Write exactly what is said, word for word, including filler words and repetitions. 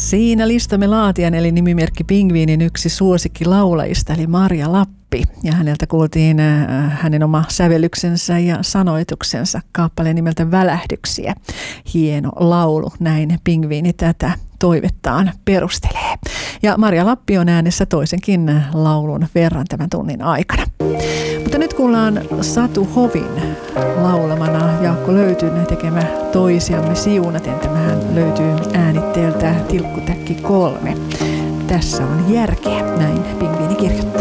Siinä listamme laatijan eli nimimerkki Pingviinin yksi suosikkilaulajista eli Marja Lappi. Ja häneltä kuultiin hänen oma sävellyksensä ja sanoituksensa kaappaleen nimeltä Välähdyksiä. Hieno laulu, näin Pingviini tätä toivettaan perustelee. Ja Marja Lappi on äänessä toisenkin laulun verran tämän tunnin aikana. Mutta nyt kuullaan Satu Hovin laulamana Jaakko Löytyn tekemä Toisiamme siunaten. Tämähän löytyy äänitteeltä Tilkkutäkki kolme. Tässä on järkeä, näin Pingviini kirjoittaa.